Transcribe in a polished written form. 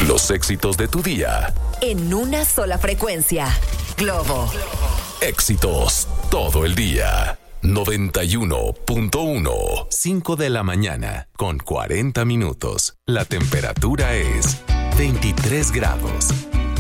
Los éxitos de tu día. En una sola frecuencia. Globo. Éxitos todo el día. 91.1. 5 de la mañana con 40 minutos. La temperatura es 23 grados.